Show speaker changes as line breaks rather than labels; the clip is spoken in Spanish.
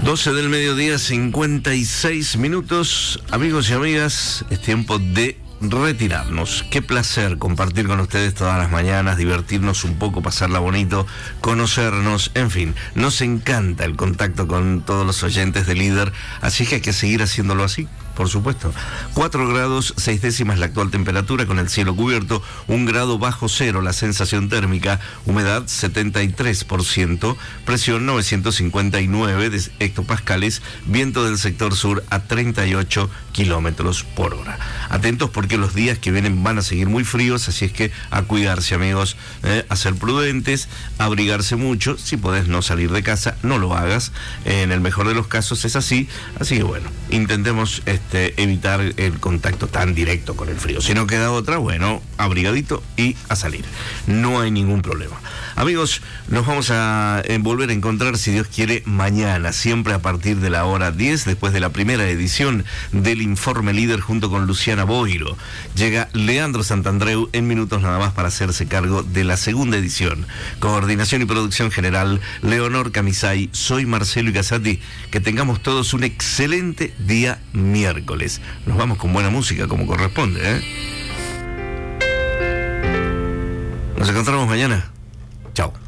12 del mediodía, 56 minutos. Amigos y amigas, es tiempo de retirarnos. Qué placer compartir con ustedes todas las mañanas, divertirnos un poco, pasarla bonito, conocernos, en fin, nos encanta el contacto con todos los oyentes de Líder, así que hay que seguir haciéndolo así. Por supuesto. 4 grados 6 décimas la actual temperatura, con el cielo cubierto, 1 grado bajo cero la sensación térmica, humedad 73%, presión 959 de hectopascales, viento del sector sur a 38 kilómetros por hora. Atentos porque los días que vienen van a seguir muy fríos, así es que a cuidarse, amigos, a ser prudentes, a abrigarse mucho. Si podés no salir de casa, no lo hagas. En el mejor de los casos es así que bueno, intentemos evitar el contacto tan directo con el frío. Si no queda otra, bueno, abrigadito y a salir. No hay ningún problema. Amigos, nos vamos a volver a encontrar, si Dios quiere, mañana, siempre a partir de la hora 10, después de la primera edición del Informe Líder junto con Luciana Boiro. Llega Leandro Santandreu en minutos nada más para hacerse cargo de la segunda edición. Coordinación y producción general, Leonor Camisay. Soy Marcelo Igazati. Que tengamos todos un excelente día miércoles. Nos vamos con buena música como corresponde, Nos encontramos mañana. Chao.